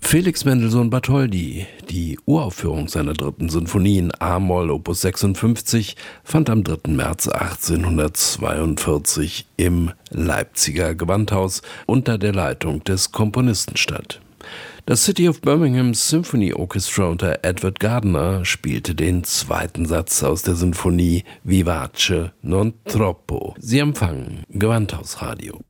Felix Mendelssohn Bartholdy, die Uraufführung seiner 3. Sinfonie in A-Moll Opus 56, fand am 3. März 1842 im Leipziger Gewandhaus unter der Leitung des Komponisten statt. Das City of Birmingham Symphony Orchestra unter Edward Gardner spielte den 2. Satz aus der Sinfonie Vivace non troppo. Sie empfangen Gewandhausradio.